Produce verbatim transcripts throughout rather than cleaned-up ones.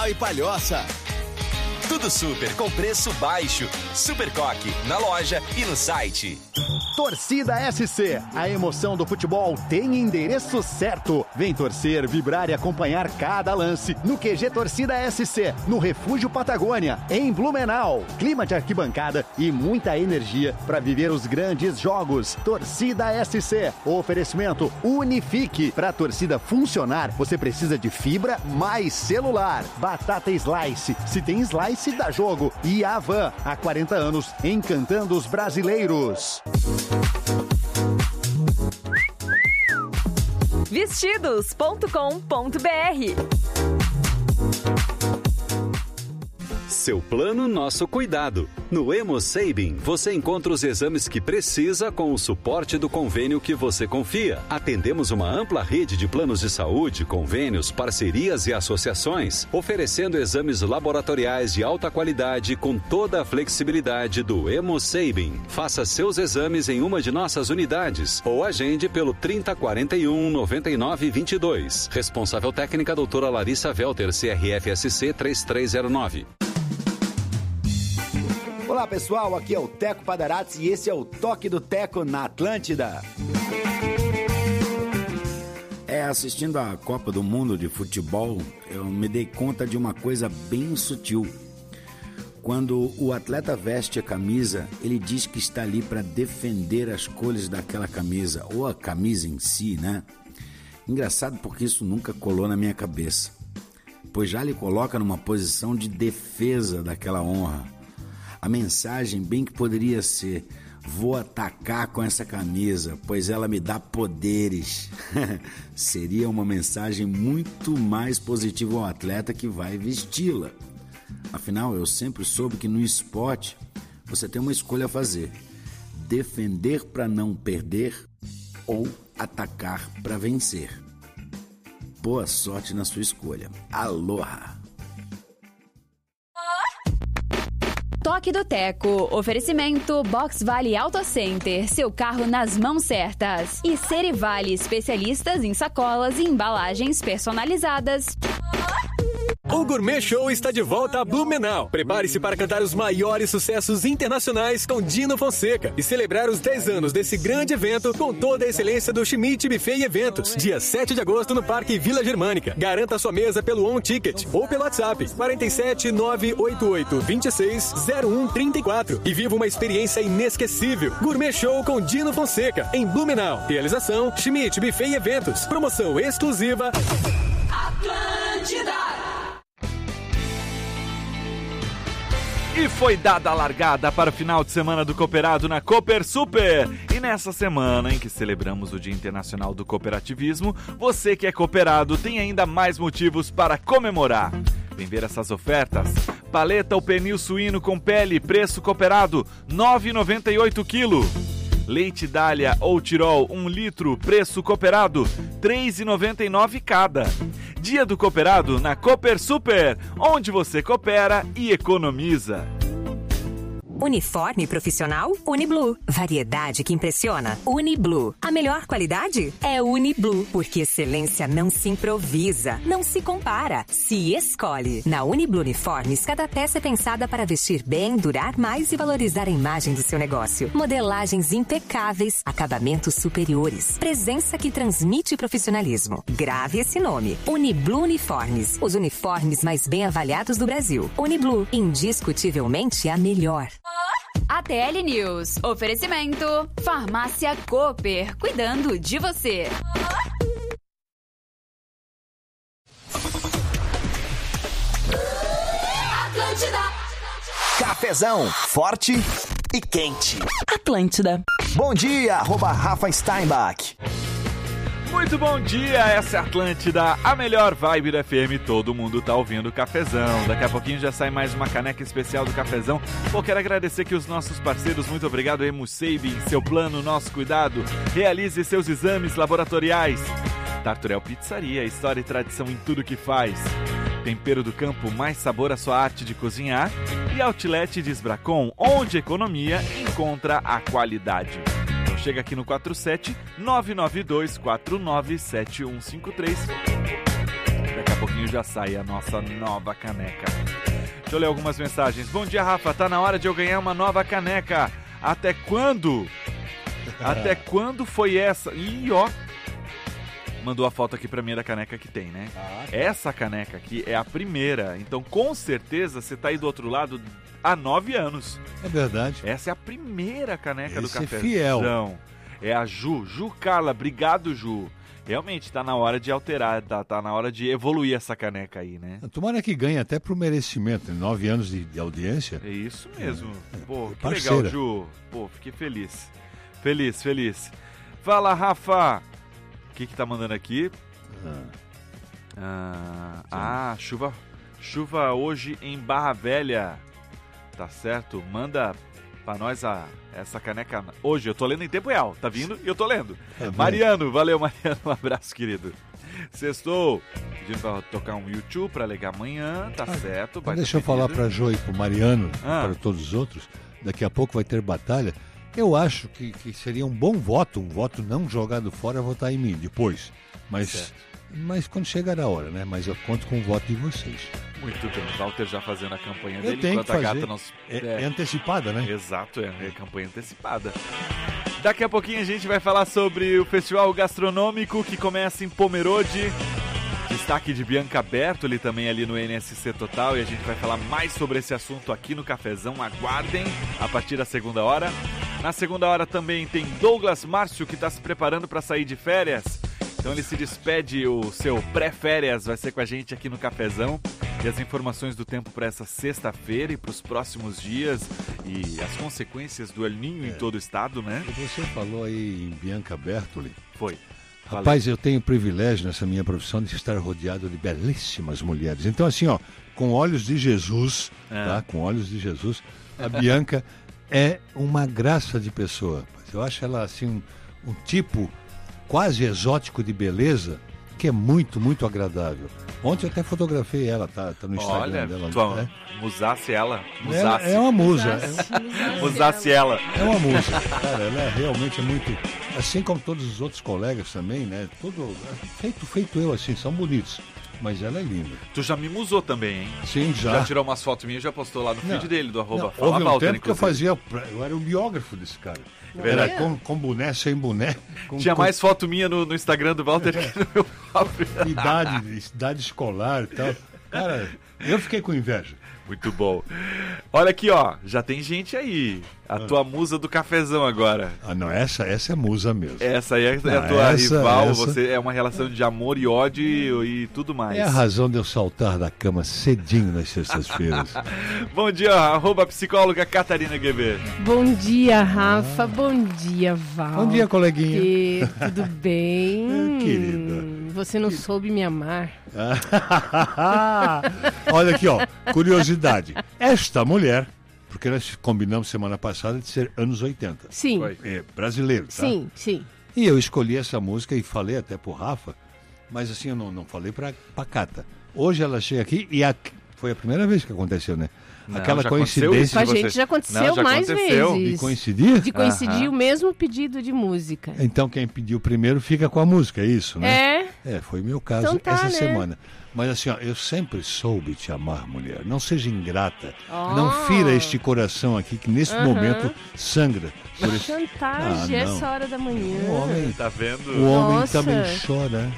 e Palhoça. Tudo super com preço baixo. Super Coque, na loja e no site. Torcida S C, a emoção do futebol tem endereço certo. Vem torcer, vibrar e acompanhar cada lance no Q G Torcida S C, no Refúgio Patagônia, em Blumenau. Clima de arquibancada e muita energia para viver os grandes jogos. Torcida S C, oferecimento Unifique. Para a torcida funcionar, você precisa de fibra mais celular. Batata Slice, se tem slice, se dá jogo. E a Havan, há quarenta anos, encantando os brasileiros. Vestidos ponto com ponto br. Seu plano, nosso cuidado. No Hemosabin, você encontra os exames que precisa com o suporte do convênio que você confia. Atendemos uma ampla rede de planos de saúde, convênios, parcerias e associações, oferecendo exames laboratoriais de alta qualidade com toda a flexibilidade do Hemosabin. Faça seus exames em uma de nossas unidades ou agende pelo trinta, quarenta e um, noventa e nove, vinte e dois. Responsável técnica doutora Larissa Velter, C R F S C três três zero nove. Olá pessoal, aqui é o Teco Padarats e esse é o Toque do Teco na Atlântida. É, assistindo a Copa do Mundo de Futebol, eu me dei conta de uma coisa bem sutil. Quando o atleta veste a camisa, ele diz que está ali para defender as cores daquela camisa, ou a camisa em si, né? Engraçado porque isso nunca colou na minha cabeça, pois já lhe coloca numa posição de defesa daquela honra. A mensagem bem que poderia ser: vou atacar com essa camisa, pois ela me dá poderes. Seria uma mensagem muito mais positiva ao atleta que vai vesti-la. Afinal, eu sempre soube que no esporte você tem uma escolha a fazer: defender para não perder ou atacar para vencer. Boa sorte na sua escolha. Aloha! Toque do Teco. Oferecimento Box Vale Auto Center. Seu carro nas mãos certas. E Serivale, especialistas em sacolas e embalagens personalizadas. O Gourmet Show está de volta a Blumenau. Prepare-se para cantar os maiores sucessos internacionais com Dino Fonseca e celebrar os dez anos desse grande evento com toda a excelência do Schmidt Buffet e Eventos. Dia sete de agosto no Parque Vila Germânica. Garanta sua mesa pelo On Ticket ou pelo WhatsApp quatro sete nove oito oito dois seis zero um três quatro e viva uma experiência inesquecível. Gourmet Show com Dino Fonseca em Blumenau. Realização Schmidt Buffet e Eventos. Promoção exclusiva Atlântida. E foi dada a largada para o final de semana do Cooperado na Cooper Super. E nessa semana em que celebramos o Dia Internacional do Cooperativismo, você que é cooperado tem ainda mais motivos para comemorar. Vem ver essas ofertas. Paleta ou pernil suíno com pele, preço cooperado, nove reais e noventa e oito centavos quilo. Leite Dália ou Tirol, um litro, preço cooperado, três reais e noventa e nove centavos cada. Dia do Cooperado na Cooper Super, onde você coopera e economiza. Uniforme profissional? Uniblue. Variedade que impressiona? Uniblue. A melhor qualidade? É Uniblue, porque excelência não se improvisa, não se compara, se escolhe. Na Uniblue Uniformes, cada peça é pensada para vestir bem, durar mais e valorizar a imagem do seu negócio. Modelagens impecáveis, acabamentos superiores, presença que transmite profissionalismo. Grave esse nome: Uniblue Uniformes. Os uniformes mais bem avaliados do Brasil. Uniblue, indiscutivelmente a melhor. A T L News. Oferecimento Farmácia Cooper. Cuidando de você. Atlântida. Cafezão, forte e quente. Atlântida. Bom dia, arroba Rafa Steinbach. Muito bom dia, essa é a Atlântida, a melhor vibe do F M, todo mundo tá ouvindo o Cafezão. Daqui a pouquinho já sai mais uma caneca especial do Cafezão. Pô, quero agradecer aqui os nossos parceiros, muito obrigado, Hemosabin, seu plano, nosso cuidado. Realize seus exames laboratoriais. Tarturel Pizzaria, história e tradição em tudo que faz. Tempero do Campo, mais sabor à sua arte de cozinhar. E Outlet de Esbracon, onde economia encontra a qualidade. Chega aqui no quatro sete nove nove dois quatro nove sete um cinco três. Daqui a pouquinho pouquinho já sai a nossa nova caneca. Deixa eu ler algumas mensagens. Bom dia, Rafa. Tá na hora de eu ganhar uma nova caneca. Até quando? Até quando foi essa? Ih, ó. Mandou a foto aqui pra mim da caneca que tem, né? Ah, tá. Essa caneca aqui é a primeira. Então, com certeza, você tá aí do outro lado há nove anos. É verdade. Essa é a primeira caneca Esse do cafezão. É fiel. É a Ju. Ju Carla, obrigado, Ju. Realmente, tá na hora de alterar, tá, tá na hora de evoluir essa caneca aí, né? Tomara que ganhe até pro merecimento, nove anos de, de audiência. É isso mesmo. É, Pô, que parceira. Legal, Ju. Pô, fiquei feliz. Feliz, feliz. Fala, Rafa. O que que tá mandando aqui? Ah, ah, ah chuva, chuva hoje em Barra Velha. Tá certo? Manda pra nós a, essa caneca hoje. Eu tô lendo em tempo real. Tá vindo e eu tô lendo. É Mariano, valeu, Mariano. Um abraço, querido. Sextou. Pedindo pra tocar um YouTube pra ligar amanhã. Tá ah, certo. Então deixa eu falar pra Jo e pro Mariano, ah. para todos os outros. Daqui a pouco vai ter batalha. Eu acho que, que seria um bom voto, um voto não jogado fora, votar em mim depois. Mas, mas quando chegar a hora, né? Mas eu conto com o voto de vocês. Muito bem, o Walter já fazendo a campanha eu dele, tenho enquanto que fazer. a gata não... É, é, é antecipada, né? Exato, é, é campanha antecipada. Daqui a pouquinho a gente vai falar sobre o festival gastronômico que começa em Pomerode. Destaque de Bianca Bertoli também ali no N S C Total, e a gente vai falar mais sobre esse assunto aqui no Cafezão. Aguardem a partir da segunda hora. Na segunda hora também tem Douglas Márcio, que está se preparando para sair de férias. Então ele se despede, o seu pré-férias vai ser com a gente aqui no Cafezão. E as informações do tempo para essa sexta-feira e para os próximos dias. E as consequências do El Niño é. em todo o estado, né? Você falou aí em Bianca Bertoli. Foi. Rapaz, eu tenho o privilégio nessa minha profissão de estar rodeado de belíssimas mulheres. Então, assim, ó, com olhos de Jesus, é. tá? Com olhos de Jesus, a Bianca é uma graça de pessoa. Eu acho ela, assim, um, um tipo quase exótico de beleza, que é muito, muito agradável. Ontem eu até fotografei ela, tá, tá no Instagram Olha, dela. Tua, né? Musasse ela. Musasse. É, é uma musa. Musasse ela. É uma musa. Cara, ela é, realmente é muito... Assim como todos os outros colegas também, né? Tudo feito, feito eu, assim, são bonitos. Mas ela é linda. Tu já me musou também, hein? Sim, já. Já tirou umas fotos minhas e já postou lá no feed não, dele, do arroba não, Fala houve um Walter, tempo inclusive. que eu fazia... Eu era o biógrafo desse cara. Era com, com boné, sem boné. Com, Tinha com... mais foto minha no, no Instagram do Walter é. que no meu próprio. Idade, idade escolar e tal. Cara, eu fiquei com inveja. Muito bom. Olha aqui, ó. Já tem gente aí. A ah. tua musa do cafezão agora. Ah, não. Essa, essa é musa mesmo. Essa aí é, não, é a tua essa, rival. Essa... Você é uma relação de amor e ódio e, e tudo mais. É a razão de eu saltar da cama cedinho nas sextas-feiras. Bom dia, arroba psicóloga Catarina Gueber. Bom dia, Rafa. Ah. Bom dia, Val. Bom dia, coleguinha. Tudo bem? Querida. Você não soube me amar. Olha aqui, ó. Curiosidade. Esta mulher, porque nós combinamos semana passada de ser anos oitenta. Sim. É, brasileiro, tá? Sim, sim. E eu escolhi essa música e falei até pro Rafa, mas assim, eu não, não falei pra, pra Cata. Hoje ela chega aqui e a, foi a primeira vez que aconteceu, né? Não, aquela coincidência. Com a gente já aconteceu não, já mais aconteceu. vezes. De coincidir? De coincidir uh-huh. o mesmo pedido de música. Então quem pediu primeiro fica com a música, é isso, né? É. É, foi meu caso então tá, essa né? semana. Mas assim, ó, eu sempre soube te amar, mulher. Não seja ingrata. Oh. Não fira este coração aqui que nesse uh-huh. momento sangra. Por esse... Chantagem, ah, essa hora da manhã. O homem, tá vendo? O homem Nossa. também chora.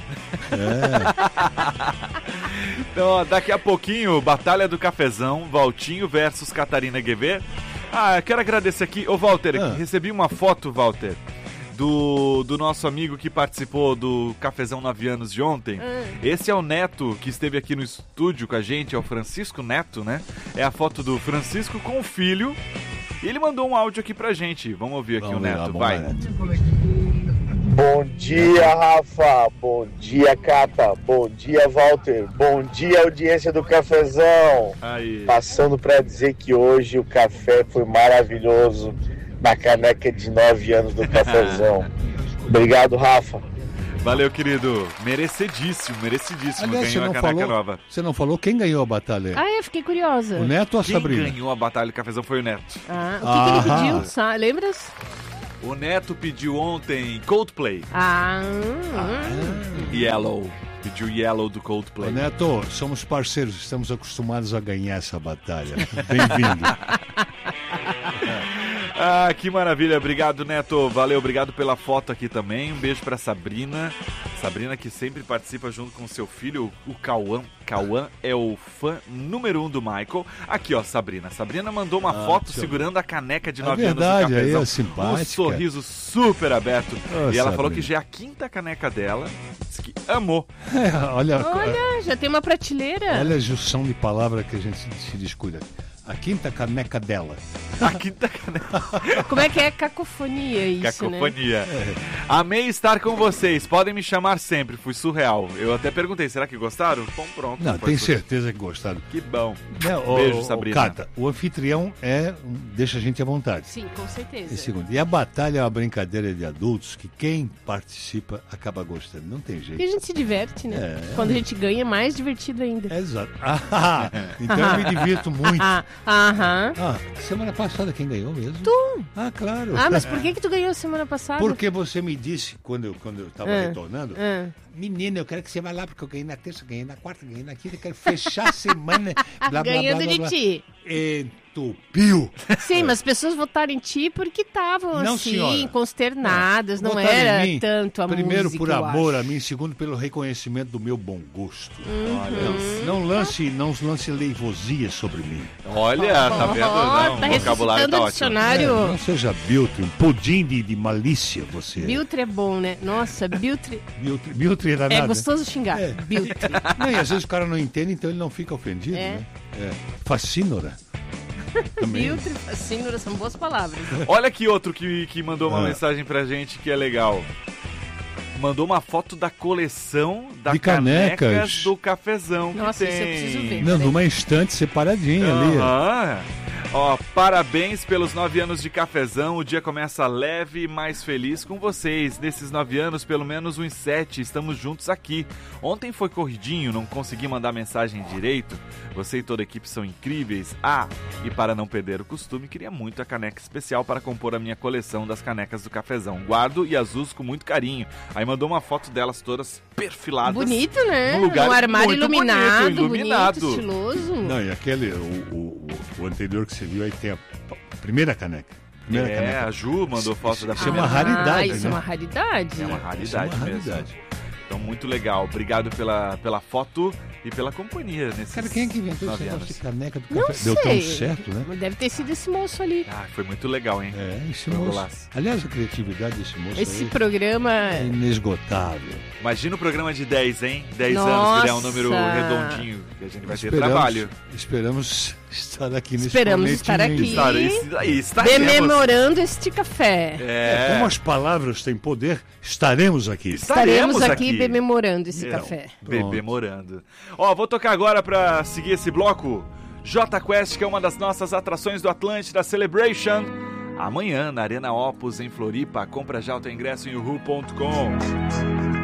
É. Então, ó, daqui a pouquinho, Batalha do Cafezão, Valtinho versus Catarina Gueber. Ah, eu quero agradecer aqui. Ô, Walter, ah. recebi uma foto, Walter, do, do nosso amigo que participou do Cafezão nove anos de ontem. Ah. Esse é o Neto, que esteve aqui no estúdio com a gente, é o Francisco Neto, né? É a foto do Francisco com o filho. E ele mandou um áudio aqui pra gente. Vamos ouvir aqui vamos o Neto, lá, vai. Lá, Neto. Bom dia, Rafa. Bom dia, Cata. Bom dia, Walter. Bom dia, audiência do Cafezão. Aí. Passando para dizer que hoje o café foi maravilhoso na caneca de nove anos do Cafezão. Obrigado, Rafa. Valeu, querido. Merecidíssimo, merecidíssimo. Aliás, ganhou a caneca falou, nova. Você não falou quem ganhou a batalha? Ah, eu fiquei curiosa. O Neto ou a Quem Sabrina? Quem ganhou a batalha do Cafezão foi o Neto. Ah, o que, ah, que ele pediu? Sa- lembras? O Neto pediu ontem Coldplay. Ah, ah. Yellow. Pediu Yellow do Coldplay. Ô, Neto, somos parceiros, estamos acostumados a ganhar essa batalha. Bem-vindo. Ah, que maravilha. Obrigado, Neto. Valeu, obrigado pela foto aqui também. Um beijo pra Sabrina. Sabrina que sempre participa junto com seu filho, o Cauã. Cauã é o fã número um do Michael. Aqui, ó, Sabrina. Sabrina mandou uma ah, foto segurando a caneca de nove é verdade, anos do cafezão. Aí é simpática. Um sorriso super aberto. Oh, e ela Sabrina. falou que já é a quinta caneca dela. Diz que amou. É, olha, olha, já tem uma prateleira. Olha a junção de palavra que a gente se descuida. A quinta caneca dela. A quinta caneca. Como é que é cacofonia isso, Cacofonia. Né? É. Amei estar com vocês. Podem me chamar sempre. Fui surreal. Eu até perguntei, será que gostaram? Bom, pronto. Não, tenho certeza que gostaram. Que bom. Não, Beijo, o, Sabrina. Cata, o anfitrião é deixa a gente à vontade. Sim, com certeza. E, segundo, e a batalha é uma brincadeira de adultos que quem participa acaba gostando. Não tem jeito. E a gente se diverte, né? É. Quando a gente ganha, é mais divertido ainda. É exato. Ah, então eu me divirto muito. Aham. Ah, semana passada quem ganhou mesmo? Tu. Ah, claro. Ah, mas por que que tu ganhou semana passada? Porque você me disse, quando eu quando eu estava ah, retornando, ah. menina, eu quero que você vá lá, porque eu ganhei na terça, ganhei na quarta, ganhei na quinta, eu quero fechar a semana. Blá, Ganhando blá, blá, blá, de ti. Entupiu. Sim, mas as pessoas votaram em ti porque estavam Não, assim, senhora. consternadas, não Votaram era em mim, tanto a primeiro música, por eu amor acho. a mim, segundo pelo reconhecimento do meu bom gosto. Uhum. Olha, não lance, não lance leivosia sobre mim. Olha, tá vendo? Não, tá o vocabulário tá o ótimo. dicionário. É, não seja biltre, um pudim de, de malícia você. Biltre é bom, né? Nossa, biltre... Biltre, biltre era É nada. gostoso xingar. É. Biltre. Não, e às vezes o cara não entende, então ele não fica ofendido, É. né? É. Fascínora. Também. Biltre, fascínora, são boas palavras. Olha aqui outro que, que mandou uma Ah. mensagem pra gente que é legal. Mandou uma foto da coleção da De canecas. canecas do cafezão Nossa, que isso eu tem. preciso ver. Não, numa estante separadinha ali. Aham. Ó, parabéns pelos nove anos de cafezão. O dia começa leve e mais feliz com vocês. Nesses nove anos, pelo menos uns sete, estamos juntos aqui. Ontem foi corridinho, não consegui mandar mensagem direito. Você e toda a equipe são incríveis. Ah, e para não perder o costume, queria muito a caneca especial para compor a minha coleção das canecas do cafezão. Guardo e as uso com muito carinho. Aí mandou uma foto delas todas perfiladas. Bonito, né? Num lugar um armário muito iluminado, bonito, iluminado. bonito, estiloso. Não, e aquele, o, o, o anterior que você viu aí tem a p- primeira caneca. Primeira É, caneca. a Ju mandou foto da Isso é primeira uma raridade, Ah, isso né? é uma raridade. É uma Isso é raridade uma mesmo. raridade. Então, muito legal. Obrigado pela, pela foto e pela companhia nesses Cara, quem é que inventou esse nove negócio anos. de caneca do Não café? sei. Deu tão certo, né? Deve ter sido esse moço ali. Ah, foi muito legal, hein? É, esse Foi um moço. golaço. Aliás, a criatividade desse moço Esse aí programa... é inesgotável. Imagina o programa de dez, hein? dez Nossa. anos, que é um número redondinho, que a gente vai ter Esperamos- trabalho. Esperamos estar aqui nesse Esperamos momento estar aqui. Estar- esse- aí, estaremos. Rememorando este café. É, Como as palavras têm poder, estaremos aqui. Estaremos aqui, aqui. bememorando esse É, café. Bebemorando. Ó, vou tocar agora pra seguir esse bloco. J Quest, que é uma das nossas atrações do Atlântida Celebration. Amanhã, na Arena Opus, em Floripa. Compra já o teu ingresso em uhu ponto com.